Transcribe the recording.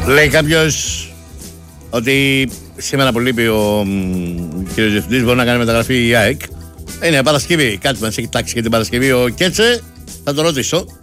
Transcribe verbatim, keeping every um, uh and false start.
Λέει κάποιος ότι σήμερα που λείπει ο κ. Διευθυντής μπορεί να κάνει μεταγραφή η ΑΕΚ. Είναι Παρασκευή. Κάτι μας έχει τάξει για την Παρασκευή ο Κέτσε. Θα το ρωτήσω.